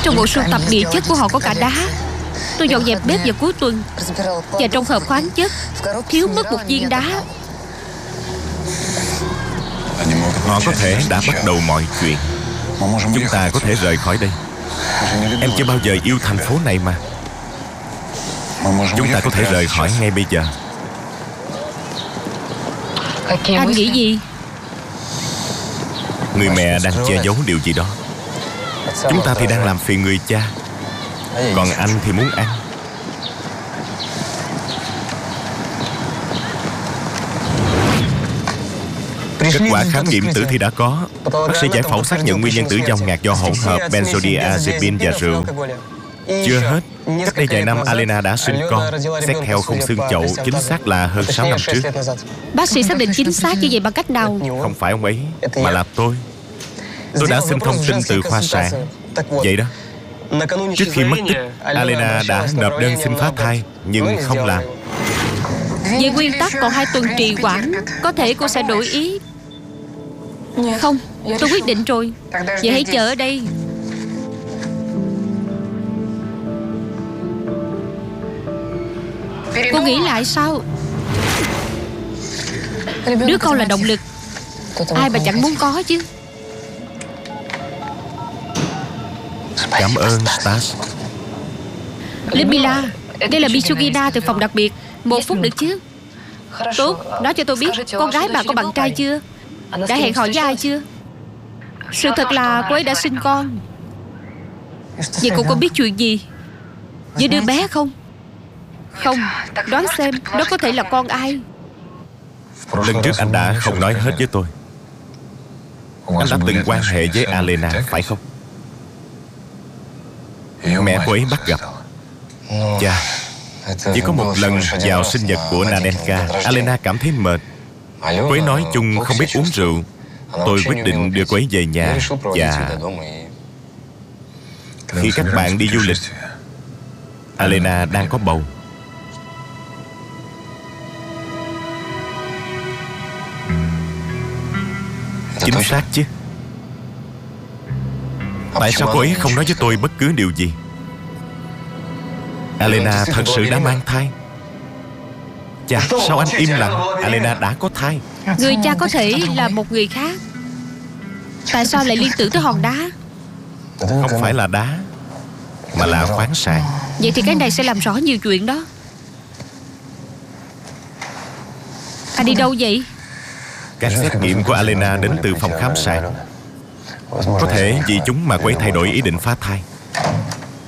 Trong bộ sưu tập địa chất của họ có cả đá. Tôi dọn dẹp bếp vào cuối tuần, và trong hộp khoáng chất thiếu mất một viên đá. Họ có thể đã bắt đầu mọi chuyện. Chúng ta có thể rời khỏi đây. Em chưa bao giờ yêu thành phố này mà. Chúng ta có thể rời khỏi ngay bây giờ. Anh nghĩ gì? Người mẹ đang che giấu điều gì đó. Chúng ta thì đang làm phiền người cha, còn anh thì muốn ăn. Kết quả khám nghiệm tử thi đã có. Bác sĩ giải phẫu xác nhận nguyên nhân tử vong ngạt do hỗn hợp benzodiazepine và rượu. Chưa hết, cách đây vài năm Alena đã sinh con. Xét theo khung xương chậu, chính xác là hơn 6 năm trước. Bác sĩ xác định chính xác như vậy bằng cách nào? Không phải ông ấy, mà là tôi. Tôi đã xin thông tin từ khoa sản. Vậy đó, trước khi mất tích, Alena đã nộp đơn xin phá thai, nhưng không làm. Về nguyên tắc còn 2 tuần trì hoãn, có thể cô sẽ đổi ý. Không, tôi quyết định rồi. Vậy hãy chờ ở đây. Cô nghĩ lại sao? Đứa con là động lực. Ai mà chẳng muốn có chứ. Cảm ơn Stas. Lyudmila, đây là Mitsugina từ phòng đặc biệt. 1 phút được chứ? Tốt, nói cho tôi biết con gái bà có bạn trai chưa? Đã hẹn hò với ai chưa? Sự thật là cô ấy đã sinh con. Vậy cô có biết chuyện gì với đứa bé không? Không, đoán xem đó có thể là con ai. Lần trước anh đã không nói hết với tôi. Anh đã từng quan hệ với Alena, phải không? Mẹ cô ấy bắt gặp. Chà, chỉ có một lần vào sinh nhật của Nadenka, Alena cảm thấy mệt. Cô ấy nói chung không biết uống rượu. Tôi quyết định đưa cô ấy về nhà. Và khi các bạn đi du lịch, Alena đang có bầu. Chính xác chứ. Tại sao cô ấy không nói với tôi bất cứ điều gì? Alena thật sự đã mang thai. Chà, sao anh im lặng? Alena đã có thai. Người cha có thể là một người khác. Tại sao lại liên tưởng tới hòn đá? Không phải là đá, mà là khoáng sản. Vậy thì cái này sẽ làm rõ nhiều chuyện đó. Anh đi đâu vậy? Các xét nghiệm của Alena đến từ phòng khám sản. Có thể vì chúng mà cô ấy thay đổi ý định phá thai.